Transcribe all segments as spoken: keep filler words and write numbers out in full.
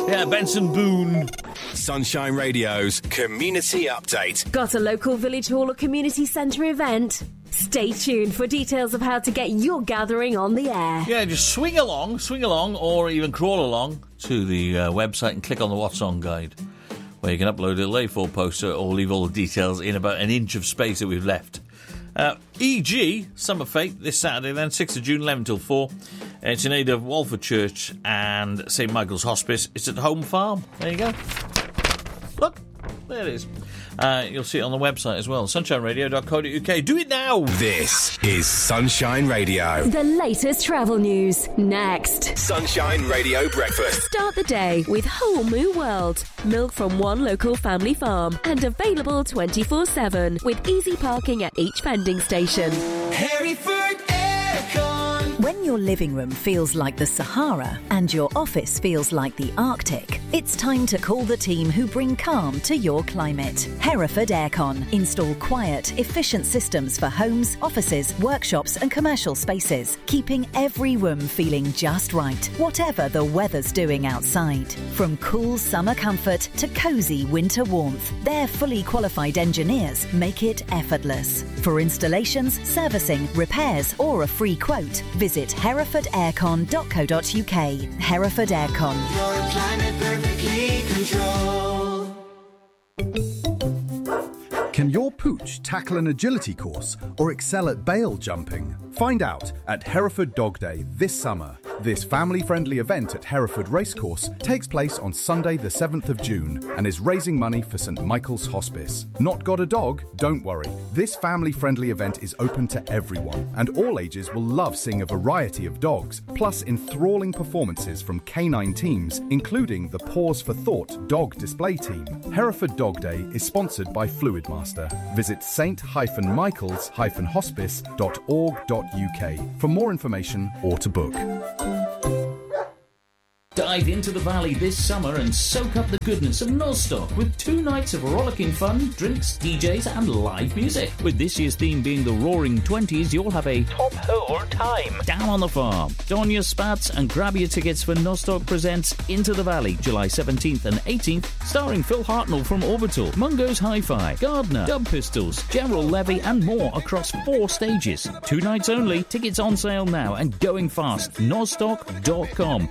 Yeah, Benson Boone. Sunshine Radio's Community Update. Got a local village hall or community centre event? Stay tuned for details of how to get your gathering on the air. Yeah, just swing along, swing along, or even crawl along to the uh, website and click on the What's On guide, where you can upload a A four poster or leave all the details in about an inch of space that we've left. Uh, E G, Summer Fete, this Saturday then, sixth of June, eleven till four. It's in aid of Walford Church and St Michael's Hospice. It's at Home Farm. There you go. Look, there it is. Uh, you'll see it on the website as well, sunshine radio dot co dot uk. Do it now! This is Sunshine Radio. The latest travel news, next. Sunshine Radio Breakfast. Start the day with Whole Moo World. Milk from one local family farm and available twenty-four seven with easy parking at each vending station. Hereford Aircon. When your living room feels like the Sahara and your office feels like the Arctic, it's time to call the team who bring calm to your climate. Hereford Aircon. Install quiet, efficient systems for homes, offices, workshops and commercial spaces, keeping every room feeling just right, whatever the weather's doing outside. From cool summer comfort to cosy winter warmth, their fully qualified engineers make it effortless. For installations, servicing, repairs or a free quote, visit hereford aircon dot co dot uk. Hereford Aircon. Your climate perfectly controlled. Can your pooch tackle an agility course or excel at bail jumping? Find out at Hereford Dog Day this summer. This family-friendly event at Hereford Racecourse takes place on Sunday the seventh of June and is raising money for St Michael's Hospice. Not got a dog? Don't worry. This family-friendly event is open to everyone and all ages will love seeing a variety of dogs, plus enthralling performances from canine teams, including the Pause for Thought dog display team. Hereford Dog Day is sponsored by Fluidmaster. Visit saint michaels hospice dot org dot uk for more information or to book. Dive into the valley this summer and soak up the goodness of Nostock with two nights of rollicking fun, drinks, D Js and live music. With this year's theme being the Roaring Twenties, you'll have a top hole time down on the farm. Don your spats and grab your tickets for Nostock Presents Into the Valley, July seventeenth and eighteenth, starring Phil Hartnell from Orbital, Mungo's Hi-Fi, Gardner, Dub Pistols, General Levy and more across four stages. Two nights only, tickets on sale now and going fast. nostock dot com.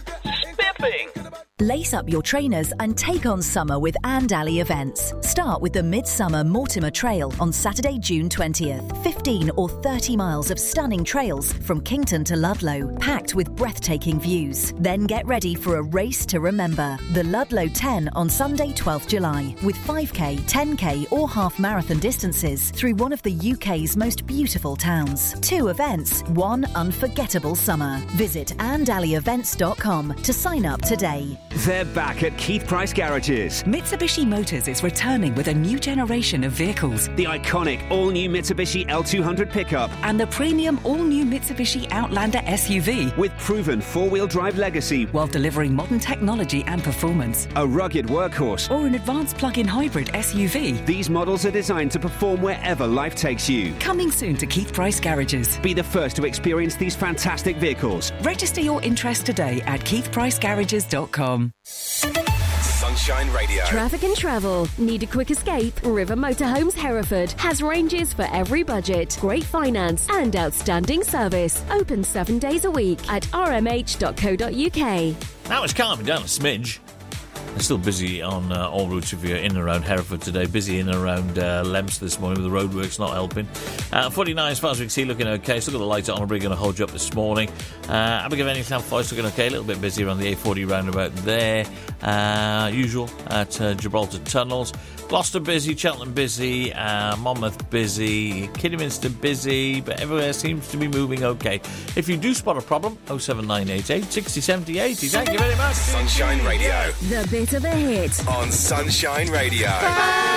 Lace up your trainers and take on summer with Andally events. Start with the Midsummer Mortimer Trail on Saturday, June twentieth. fifteen or thirty miles of stunning trails from Kington to Ludlow, packed with breathtaking views. Then get ready for a race to remember. The Ludlow ten on Sunday, twelfth of July, with five K, ten K or half marathon distances through one of the U K's most beautiful towns. Two events, one unforgettable summer. Visit andally events dot com to sign up today. They're back at Keith Price Garages. Mitsubishi Motors is returning with a new generation of vehicles. The iconic all-new Mitsubishi L two hundred pickup. And the premium all-new Mitsubishi Outlander S U V. With proven four-wheel drive legacy. While delivering modern technology and performance. A rugged workhorse. Or an advanced plug-in hybrid S U V. These models are designed to perform wherever life takes you. Coming soon to Keith Price Garages. Be the first to experience these fantastic vehicles. Register your interest today at keith price garages dot com. Sunshine Radio. Traffic and travel. Need a quick escape? River Motorhomes Hereford has ranges for every budget, great finance and outstanding service. Open seven days a week at r m h dot co dot uk. Now it's calming down a smidge. It's still busy on uh, all routes if you're in and around Hereford today. Busy in and around uh, Lemps this morning with the roadworks not helping. Uh, forty-nine as far as we can see, looking okay. Still got the lights on, we're going to hold you up this morning. Uh, Abigail Anything Forest looking okay. A little bit busy around the A forty roundabout there. Uh, usual at uh, Gibraltar Tunnels. Gloucester busy, Cheltenham busy, uh, Monmouth busy, Kidderminster busy, but everywhere seems to be moving okay. If you do spot a problem, oh seven nine eight eight, six oh seven oh eighty. Thank you very much. Sunshine Radio. The bit of a hit. On Sunshine Radio. Bye.